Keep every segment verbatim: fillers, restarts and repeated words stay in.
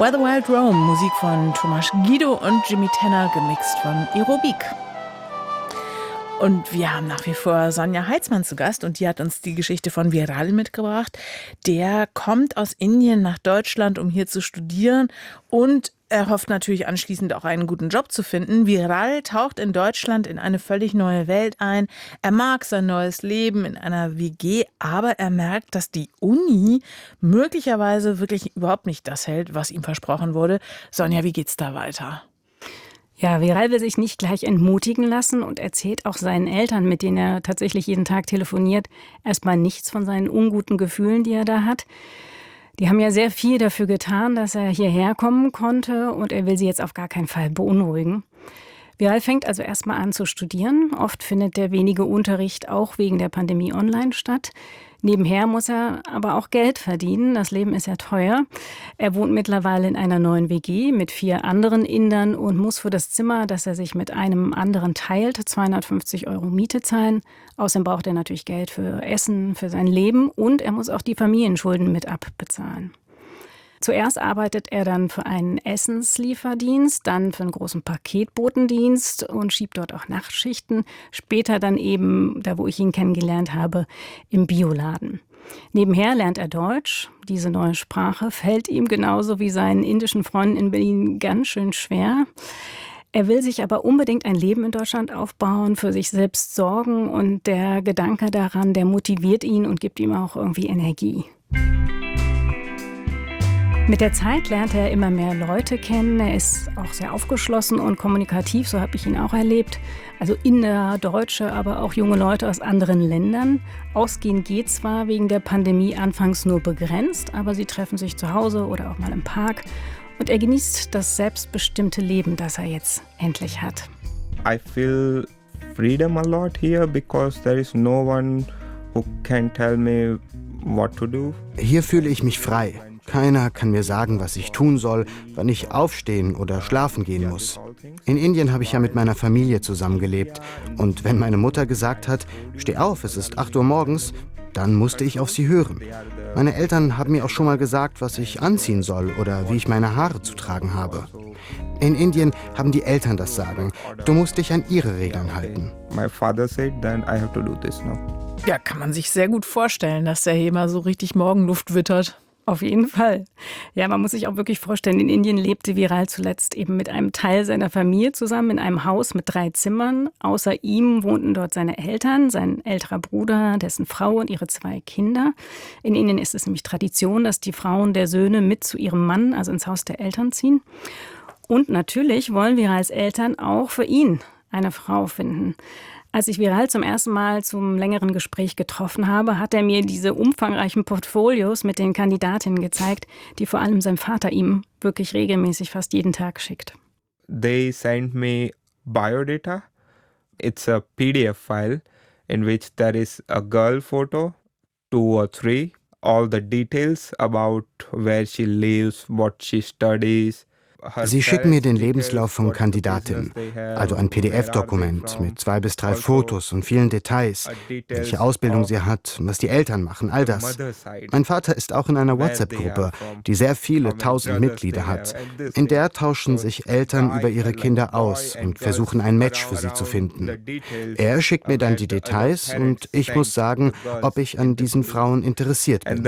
Where the Wild Roam, Musik von Thomas Guido und Jimmy Tenner, gemixt von Aerobik. Und wir haben nach wie vor Sonja Heitzmann zu Gast und die hat uns die Geschichte von Viral mitgebracht. Der kommt aus Indien nach Deutschland, um hier zu studieren und er hofft natürlich anschließend auch einen guten Job zu finden. Viral taucht in Deutschland in eine völlig neue Welt ein. Er mag sein neues Leben in einer W G, aber er merkt, dass die Uni möglicherweise wirklich überhaupt nicht das hält, was ihm versprochen wurde. Sonja, wie geht's da weiter? Ja, Viral will sich nicht gleich entmutigen lassen und erzählt auch seinen Eltern, mit denen er tatsächlich jeden Tag telefoniert, erstmal nichts von seinen unguten Gefühlen, die er da hat. Die haben ja sehr viel dafür getan, dass er hierher kommen konnte und er will sie jetzt auf gar keinen Fall beunruhigen. Viral fängt also erstmal an zu studieren. Oft findet der wenige Unterricht auch wegen der Pandemie online statt. Nebenher muss er aber auch Geld verdienen. Das Leben ist ja teuer. Er wohnt mittlerweile in einer neuen W G mit vier anderen Indern und muss für das Zimmer, das er sich mit einem anderen teilt, zweihundertfünfzig Euro Miete zahlen. Außerdem braucht er natürlich Geld für Essen, für sein Leben und er muss auch die Familienschulden mit abbezahlen. Zuerst arbeitet er dann für einen Essenslieferdienst, dann für einen großen Paketbotendienst und schiebt dort auch Nachtschichten. Später dann eben, da wo ich ihn kennengelernt habe, im Bioladen. Nebenher lernt er Deutsch. Diese neue Sprache fällt ihm genauso wie seinen indischen Freunden in Berlin ganz schön schwer. Er will sich aber unbedingt ein Leben in Deutschland aufbauen, für sich selbst sorgen und der Gedanke daran, der motiviert ihn und gibt ihm auch irgendwie Energie. Mit der Zeit lernt er immer mehr Leute kennen. Er ist auch sehr aufgeschlossen und kommunikativ, so habe ich ihn auch erlebt. Also Inder, Deutsche, aber auch junge Leute aus anderen Ländern. Ausgehen geht zwar wegen der Pandemie anfangs nur begrenzt, aber sie treffen sich zu Hause oder auch mal im Park. Und er genießt das selbstbestimmte Leben, das er jetzt endlich hat. I feel freedom a lot here because there is no one who can tell me what to do. Hier fühle ich mich frei. Keiner kann mir sagen, was ich tun soll, wann ich aufstehen oder schlafen gehen muss. In Indien habe ich ja mit meiner Familie zusammengelebt. Und wenn meine Mutter gesagt hat, steh auf, es ist acht Uhr morgens, dann musste ich auf sie hören. Meine Eltern haben mir auch schon mal gesagt, was ich anziehen soll oder wie ich meine Haare zu tragen habe. In Indien haben die Eltern das Sagen. Du musst dich an ihre Regeln halten. My father said, then I have to do this now. Ja, kann man sich sehr gut vorstellen, dass der hier mal so richtig Morgenluft wittert. Auf jeden Fall. Ja, man muss sich auch wirklich vorstellen, in Indien lebte Viral zuletzt eben mit einem Teil seiner Familie zusammen in einem Haus mit drei Zimmern. Außer ihm wohnten dort seine Eltern, sein älterer Bruder, dessen Frau und ihre zwei Kinder. In Indien ist es nämlich Tradition, dass die Frauen der Söhne mit zu ihrem Mann, also ins Haus der Eltern, ziehen. Und natürlich wollen Virals Eltern auch für ihn eine Frau finden. Als ich Viral zum ersten Mal zum längeren Gespräch getroffen habe, hat er mir diese umfangreichen Portfolios mit den Kandidatinnen gezeigt, die vor allem sein Vater ihm wirklich regelmäßig fast jeden Tag schickt. They sent me biodata. It's a P D F file in which there is a girl photo, two or three, all the details about where she lives, what she studies. Sie schicken mir den Lebenslauf von Kandidatinnen, also ein P D F-Dokument mit zwei bis drei Fotos und vielen Details, welche Ausbildung sie hat, was die Eltern machen, all das. Mein Vater ist auch in einer WhatsApp-Gruppe, die sehr viele tausend Mitglieder hat. In der tauschen sich Eltern über ihre Kinder aus und versuchen ein Match für sie zu finden. Er schickt mir dann die Details und ich muss sagen, ob ich an diesen Frauen interessiert bin.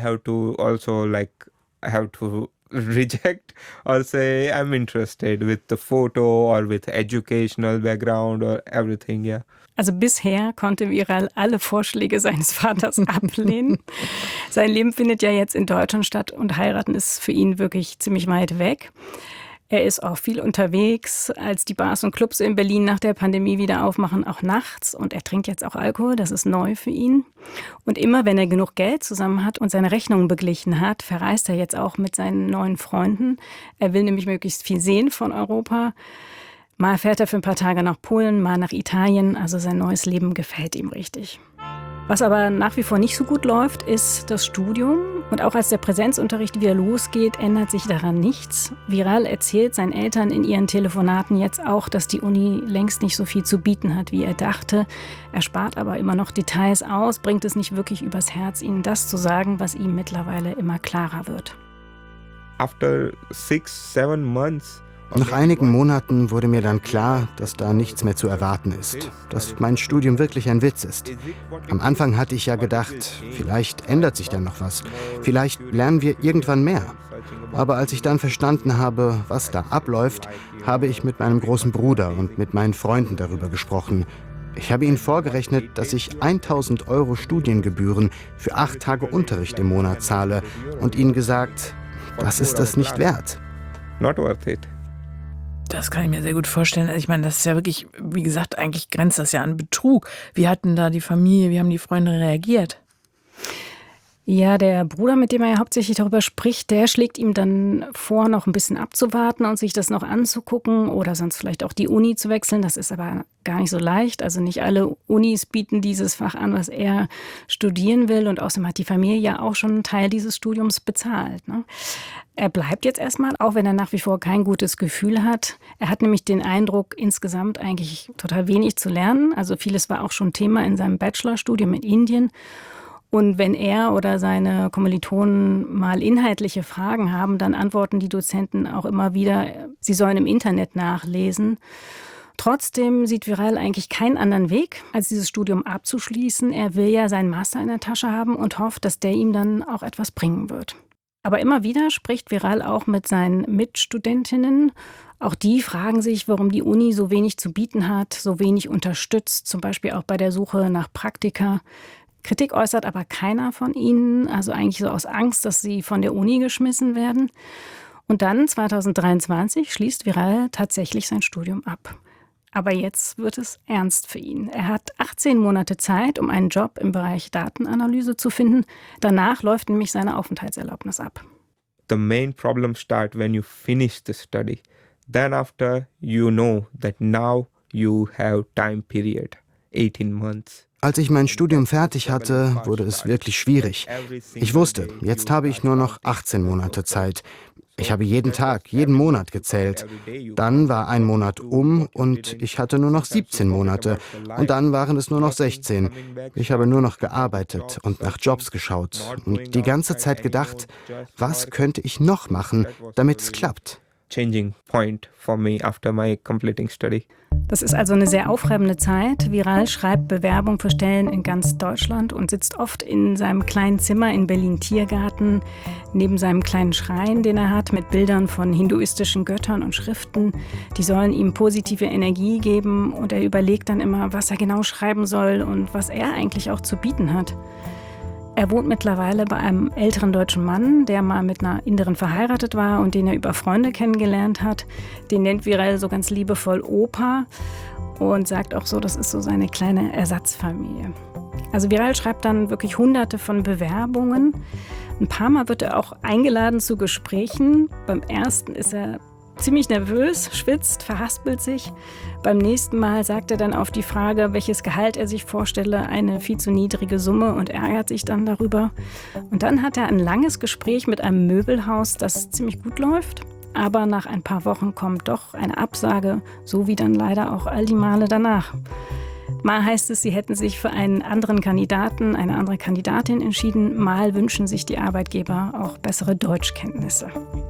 Reject or say I'm interested with the photo or with educational background or everything, yeah. Also bisher konnte Viral alle Vorschläge seines Vaters ablehnen. Sein Leben findet ja jetzt in Deutschland statt und heiraten ist für ihn wirklich ziemlich weit weg. Er ist auch viel unterwegs, als die Bars und Clubs in Berlin nach der Pandemie wieder aufmachen, auch nachts. Und er trinkt jetzt auch Alkohol, das ist neu für ihn. Und immer, wenn er genug Geld zusammen hat und seine Rechnungen beglichen hat, verreist er jetzt auch mit seinen neuen Freunden. Er will nämlich möglichst viel sehen von Europa. Mal fährt er für ein paar Tage nach Polen, mal nach Italien. Also sein neues Leben gefällt ihm richtig. Was aber nach wie vor nicht so gut läuft, ist das Studium. Und auch als der Präsenzunterricht wieder losgeht, ändert sich daran nichts. Viral erzählt seinen Eltern in ihren Telefonaten jetzt auch, dass die Uni längst nicht so viel zu bieten hat, wie er dachte. Er spart aber immer noch Details aus, bringt es nicht wirklich übers Herz, ihnen das zu sagen, was ihm mittlerweile immer klarer wird. After six, seven months, Nach einigen Monaten wurde mir dann klar, dass da nichts mehr zu erwarten ist, dass mein Studium wirklich ein Witz ist. Am Anfang hatte ich ja gedacht, vielleicht ändert sich dann noch was, vielleicht lernen wir irgendwann mehr. Aber als ich dann verstanden habe, was da abläuft, habe ich mit meinem großen Bruder und mit meinen Freunden darüber gesprochen. Ich habe ihnen vorgerechnet, dass ich tausend Euro Studiengebühren für acht Tage Unterricht im Monat zahle und ihnen gesagt, das ist das nicht wert. Not worth it. Das kann ich mir sehr gut vorstellen. Also ich meine, das ist ja wirklich, wie gesagt, eigentlich grenzt das ja an Betrug. Wie hat denn da die Familie, wie haben die Freunde reagiert? Ja, der Bruder, mit dem er ja hauptsächlich darüber spricht, der schlägt ihm dann vor, noch ein bisschen abzuwarten und sich das noch anzugucken oder sonst vielleicht auch die Uni zu wechseln. Das ist aber gar nicht so leicht. Also nicht alle Unis bieten dieses Fach an, was er studieren will. Und außerdem hat die Familie ja auch schon einen Teil dieses Studiums bezahlt, ne? Er bleibt jetzt erstmal, auch wenn er nach wie vor kein gutes Gefühl hat. Er hat nämlich den Eindruck, insgesamt eigentlich total wenig zu lernen. Also vieles war auch schon Thema in seinem Bachelorstudium in Indien. Und wenn er oder seine Kommilitonen mal inhaltliche Fragen haben, dann antworten die Dozenten auch immer wieder, sie sollen im Internet nachlesen. Trotzdem sieht Viral eigentlich keinen anderen Weg, als dieses Studium abzuschließen. Er will ja seinen Master in der Tasche haben und hofft, dass der ihm dann auch etwas bringen wird. Aber immer wieder spricht Viral auch mit seinen Mitstudentinnen. Auch die fragen sich, warum die Uni so wenig zu bieten hat, so wenig unterstützt, zum Beispiel auch bei der Suche nach Praktika. Kritik äußert aber keiner von ihnen, also eigentlich so aus Angst, dass sie von der Uni geschmissen werden. Und dann, zweitausenddreiundzwanzig, schließt Viral tatsächlich sein Studium ab. Aber jetzt wird es ernst für ihn. Er hat achtzehn Monate Zeit, um einen Job im Bereich Datenanalyse zu finden. Danach läuft nämlich seine Aufenthaltserlaubnis ab. The main problem start when you finish the study. Then after you know that now you have time period, eighteen months. Als ich mein Studium fertig hatte, wurde es wirklich schwierig. Ich wusste, jetzt habe ich nur noch achtzehn Monate Zeit. Ich habe jeden Tag, jeden Monat gezählt. Dann war ein Monat um und ich hatte nur noch siebzehn Monate. Und dann waren es nur noch sechzehn. Ich habe nur noch gearbeitet und nach Jobs geschaut und die ganze Zeit gedacht, was könnte ich noch machen, damit es klappt? Changing point for me after my completing study. Das ist also eine sehr aufreibende Zeit. Viral schreibt Bewerbungen für Stellen in ganz Deutschland und sitzt oft in seinem kleinen Zimmer in Berlin-Tiergarten, neben seinem kleinen Schrein, den er hat, mit Bildern von hinduistischen Göttern und Schriften. Die sollen ihm positive Energie geben und er überlegt dann immer, was er genau schreiben soll und was er eigentlich auch zu bieten hat. Er wohnt mittlerweile bei einem älteren deutschen Mann, der mal mit einer Inderin verheiratet war und den er über Freunde kennengelernt hat. Den nennt Viral so ganz liebevoll Opa und sagt auch so, das ist so seine kleine Ersatzfamilie. Also Viral schreibt dann wirklich hunderte von Bewerbungen. Ein paar Mal wird er auch eingeladen zu Gesprächen. Beim ersten ist er ziemlich nervös, schwitzt, verhaspelt sich. Beim nächsten Mal sagt er dann auf die Frage, welches Gehalt er sich vorstelle, eine viel zu niedrige Summe und ärgert sich dann darüber. Und dann hat er ein langes Gespräch mit einem Möbelhaus, das ziemlich gut läuft. Aber nach ein paar Wochen kommt doch eine Absage, so wie dann leider auch all die Male danach. Mal heißt es, sie hätten sich für einen anderen Kandidaten, eine andere Kandidatin entschieden. Mal wünschen sich die Arbeitgeber auch bessere Deutschkenntnisse.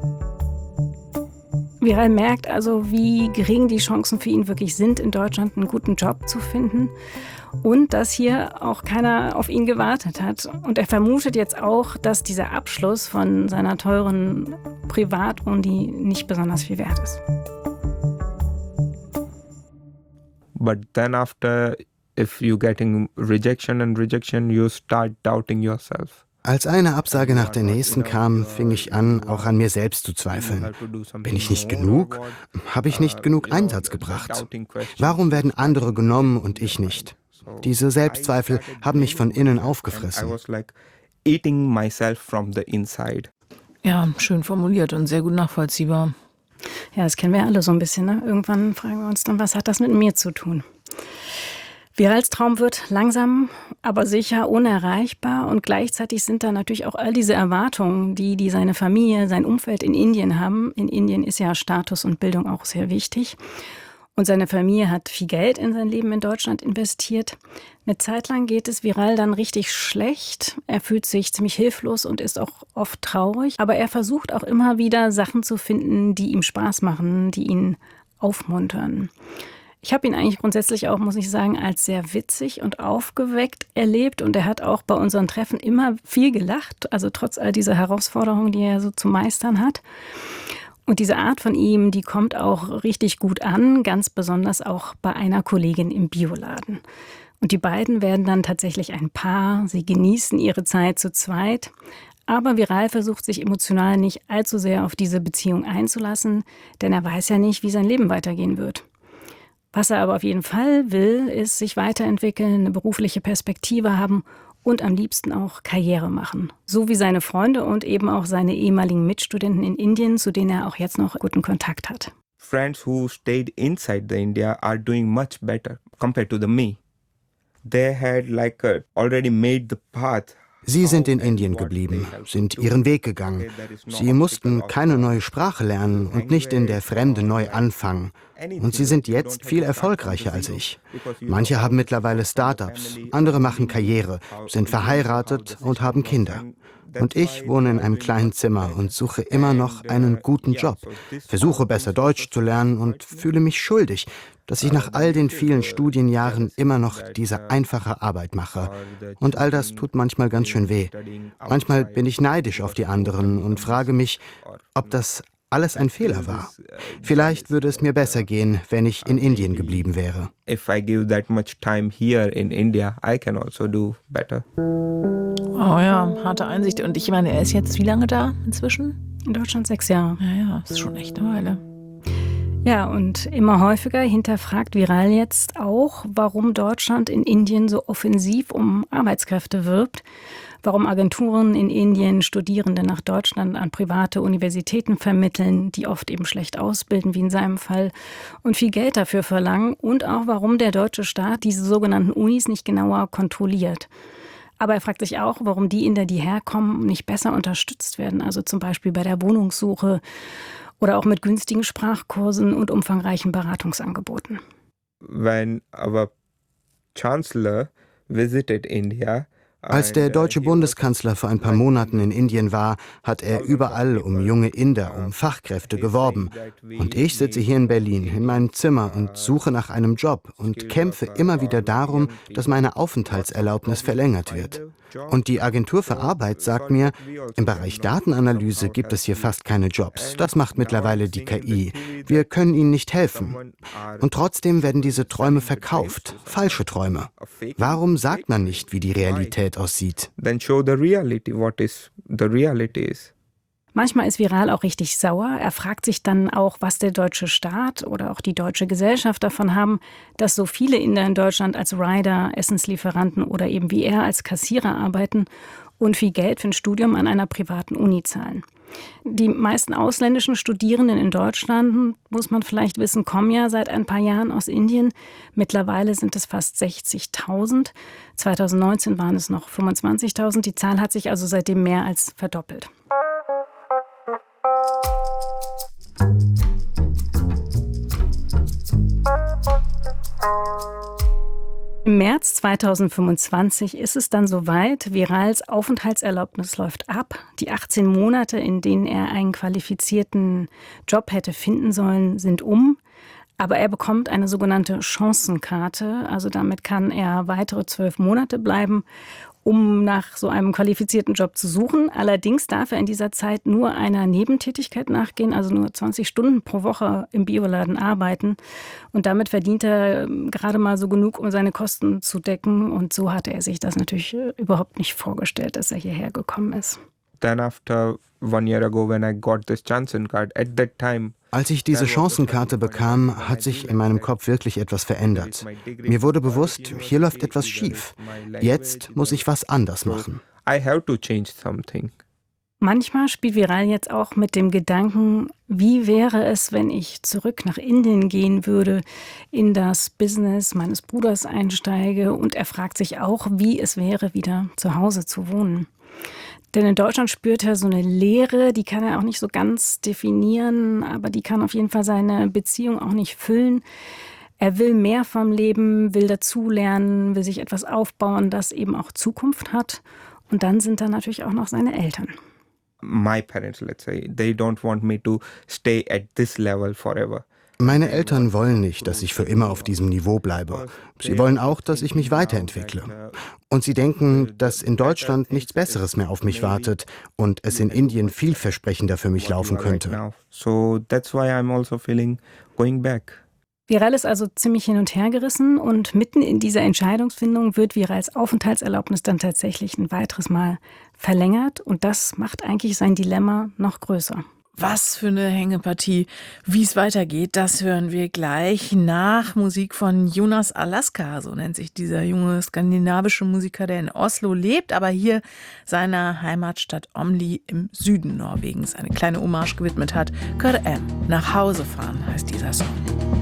Viral merkt also, wie gering die Chancen für ihn wirklich sind, in Deutschland einen guten Job zu finden und dass hier auch keiner auf ihn gewartet hat. Und er vermutet jetzt auch, dass dieser Abschluss von seiner teuren Privatuni nicht besonders viel wert ist. But then after, if you getting rejection and rejection, you start doubting yourself. Als eine Absage nach der nächsten kam, fing ich an, auch an mir selbst zu zweifeln. Bin ich nicht genug? Habe ich nicht genug Einsatz gebracht? Warum werden andere genommen und ich nicht? Diese Selbstzweifel haben mich von innen aufgefressen. Ja, schön formuliert und sehr gut nachvollziehbar. Ja, das kennen wir alle so ein bisschen, ne? Irgendwann fragen wir uns dann, was hat das mit mir zu tun? Virals Traum wird langsam, aber sicher unerreichbar und gleichzeitig sind da natürlich auch all diese Erwartungen, die, die seine Familie, sein Umfeld in Indien haben. In Indien ist ja Status und Bildung auch sehr wichtig. Und seine Familie hat viel Geld in sein Leben in Deutschland investiert. Eine Zeit lang geht es Viral dann richtig schlecht. Er fühlt sich ziemlich hilflos und ist auch oft traurig. Aber er versucht auch immer wieder Sachen zu finden, die ihm Spaß machen, die ihn aufmuntern. Ich habe ihn eigentlich grundsätzlich auch, muss ich sagen, als sehr witzig und aufgeweckt erlebt. Und er hat auch bei unseren Treffen immer viel gelacht, also trotz all dieser Herausforderungen, die er so zu meistern hat. Und diese Art von ihm, die kommt auch richtig gut an, ganz besonders auch bei einer Kollegin im Bioladen. Und die beiden werden dann tatsächlich ein Paar. Sie genießen ihre Zeit zu zweit. Aber Viral versucht sich emotional nicht allzu sehr auf diese Beziehung einzulassen, denn er weiß ja nicht, wie sein Leben weitergehen wird. Was er aber auf jeden Fall will, ist sich weiterentwickeln, eine berufliche Perspektive haben und am liebsten auch Karriere machen. So wie seine Freunde und eben auch seine ehemaligen Mitstudenten in Indien, zu denen er auch jetzt noch guten Kontakt hat. Friends who stayed inside the India are doing much better compared to the me. They had like a, already made the path. Sie sind in Indien geblieben, sind ihren Weg gegangen. Sie mussten keine neue Sprache lernen und nicht in der Fremde neu anfangen. Und sie sind jetzt viel erfolgreicher als ich. Manche haben mittlerweile Start-ups, andere machen Karriere, sind verheiratet und haben Kinder. Und ich wohne in einem kleinen Zimmer und suche immer noch einen guten Job, versuche besser Deutsch zu lernen und fühle mich schuldig, dass ich nach all den vielen Studienjahren immer noch diese einfache Arbeit mache. Und all das tut manchmal ganz schön weh. Manchmal bin ich neidisch auf die anderen und frage mich, ob das alles ein Fehler war. Vielleicht würde es mir besser gehen, wenn ich in Indien geblieben wäre. If I give that much time here in India, I can also do better. Oh ja, harte Einsicht. Und ich meine, er ist jetzt wie lange da inzwischen? In Deutschland sechs Jahre. Ja, ja, das ist schon echt eine Weile. Ja, und immer häufiger hinterfragt Viral jetzt auch, warum Deutschland in Indien so offensiv um Arbeitskräfte wirbt, warum Agenturen in Indien Studierende nach Deutschland an private Universitäten vermitteln, die oft eben schlecht ausbilden, wie in seinem Fall, und viel Geld dafür verlangen, und auch warum der deutsche Staat diese sogenannten Unis nicht genauer kontrolliert. Aber er fragt sich auch, warum die Inder, die herkommen, nicht besser unterstützt werden, also zum Beispiel bei der Wohnungssuche oder auch mit günstigen Sprachkursen und umfangreichen Beratungsangeboten. When our chancellor visited India, Als der deutsche Bundeskanzler vor ein paar Monaten in Indien war, hat er überall um junge Inder, um Fachkräfte geworben. Und ich sitze hier in Berlin in meinem Zimmer und suche nach einem Job und kämpfe immer wieder darum, dass meine Aufenthaltserlaubnis verlängert wird. Und die Agentur für Arbeit sagt mir, im Bereich Datenanalyse gibt es hier fast keine Jobs. Das macht mittlerweile die K I. Wir können ihnen nicht helfen. Und trotzdem werden diese Träume verkauft. Falsche Träume. Warum sagt man nicht, wie die Realität aussieht? Then show the reality, what is the reality is. Manchmal ist Viral auch richtig sauer. Er fragt sich dann auch, was der deutsche Staat oder auch die deutsche Gesellschaft davon haben, dass so viele Inder in Deutschland als Rider, Essenslieferanten oder eben wie er als Kassierer arbeiten und viel Geld für ein Studium an einer privaten Uni zahlen. Die meisten ausländischen Studierenden in Deutschland, muss man vielleicht wissen, kommen ja seit ein paar Jahren aus Indien. Mittlerweile sind es fast sechzigtausend. zweitausendneunzehn waren es noch fünfundzwanzigtausend. Die Zahl hat sich also seitdem mehr als verdoppelt. Im März zweitausendfünfundzwanzig ist es dann soweit. Virals Aufenthaltserlaubnis läuft ab. Die achtzehn Monate, in denen er einen qualifizierten Job hätte finden sollen, sind um. Aber er bekommt eine sogenannte Chancenkarte. Also damit kann er weitere zwölf Monate bleiben, um nach so einem qualifizierten Job zu suchen. Allerdings darf er in dieser Zeit nur einer Nebentätigkeit nachgehen, also nur zwanzig Stunden pro Woche im Bioladen arbeiten. Und damit verdient er gerade mal so genug, um seine Kosten zu decken. Und so hatte er sich das natürlich überhaupt nicht vorgestellt, dass er hierher gekommen ist. Then after one year ago when I got this Chanson card, at that time Als ich diese Chancenkarte bekam, hat sich in meinem Kopf wirklich etwas verändert. Mir wurde bewusst, hier läuft etwas schief. Jetzt muss ich was anders machen. I have to change something. Manchmal spielt Viral jetzt auch mit dem Gedanken, wie wäre es, wenn ich zurück nach Indien gehen würde, in das Business meines Bruders einsteige, und er fragt sich auch, wie es wäre, wieder zu Hause zu wohnen. Denn in Deutschland spürt er so eine Leere, die kann er auch nicht so ganz definieren, aber die kann auf jeden Fall seine Beziehung auch nicht füllen. Er will mehr vom Leben, will dazulernen, will sich etwas aufbauen, das eben auch Zukunft hat. Und dann sind da natürlich auch noch seine Eltern. My parents, let's say, they don't want me to stay at this level forever. Meine Eltern wollen nicht, dass ich für immer auf diesem Niveau bleibe. Sie wollen auch, dass ich mich weiterentwickle. Und sie denken, dass in Deutschland nichts Besseres mehr auf mich wartet und es in Indien vielversprechender für mich laufen könnte. So that's why I'm also feeling going back. Viral ist also ziemlich hin und her gerissen und mitten in dieser Entscheidungsfindung wird Virals Aufenthaltserlaubnis dann tatsächlich ein weiteres Mal verlängert und das macht eigentlich sein Dilemma noch größer. Was für eine Hängepartie. Wie es weitergeht, das hören wir gleich nach Musik von Jonas Alaska. So nennt sich dieser junge skandinavische Musiker, der in Oslo lebt, aber hier seiner Heimatstadt Åmli im Süden Norwegens eine kleine Hommage gewidmet hat. Kør hjem, nach Hause fahren heißt dieser Song.